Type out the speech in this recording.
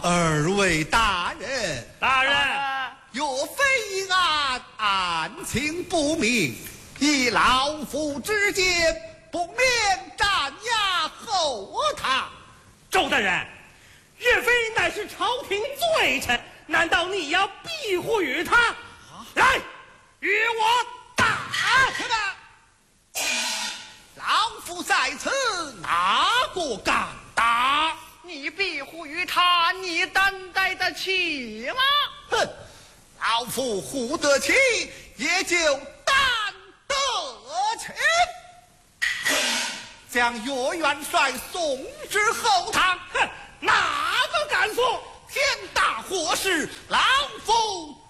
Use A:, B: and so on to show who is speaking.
A: 二位大人，
B: 大人，
A: 岳飞一案案情不明，以老夫之见，不免斩押后堂。
B: 周大人，岳飞乃是朝廷罪臣，难道你要庇护于他？来，与我打去吧！
A: 老夫在此，哪个敢打？
C: 你庇护于他，你担待得起吗？
A: 哼，老夫护得起，也就担得起。将岳元帅送至后堂。
B: 哼，哪个敢说？
A: 天大祸事，老夫